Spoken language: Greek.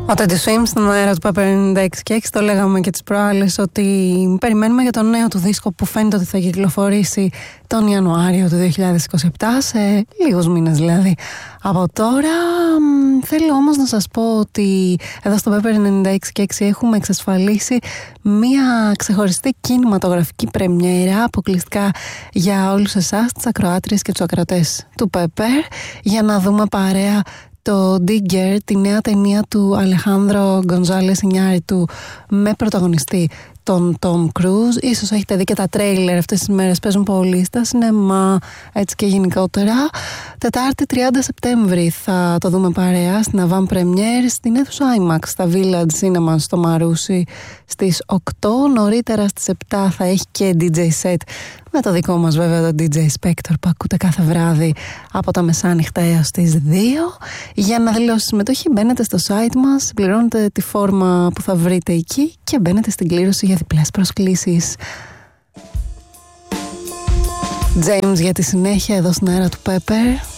Ο Teddy Swims στον αέρα του Pepper 96 και 6, το λέγαμε και τις προάλλες ότι περιμένουμε για το νέο του δίσκο που φαίνεται ότι θα κυκλοφορήσει τον Ιανουάριο του 2027, σε λίγους μήνες δηλαδή από τώρα. Θέλω όμως να σας πω ότι εδώ στο Pepper 96 και 6 έχουμε εξασφαλίσει μία ξεχωριστή κινηματογραφική πρεμιέρα αποκλειστικά για όλους εσάς, τις ακροάτριες και τους ακροατές του Pepper, για να δούμε παρέα το Digger, τη νέα ταινία του Αλεχάνδρο Γκονζάλες Ινιάριτου με πρωταγωνιστή τον Tom Cruise. Ίσως έχετε δει και τα τρέιλερ, αυτές τις μέρες παίζουν πολύ στα σινεμά, έτσι και γενικότερα. Τετάρτη 30 Σεπτέμβρη θα το δούμε παρέα στην Avant Premiere στην αίθουσα IMAX στα Village Cinema στο Μαρούσι στις 8. Νωρίτερα στις 7 θα έχει και DJ set με το δικό μας βέβαια το DJ Spector που ακούτε κάθε βράδυ από τα μεσάνυχτα έως τις 2. Για να δηλώσει συμμετοχή μπαίνετε στο site μας, πληρώνετε τη φόρμα που θα βρείτε εκεί και μπαίνετε στην κλήρωση για διπλές προσκλήσεις. James για τη συνέχεια εδώ στην αέρα του Pepper.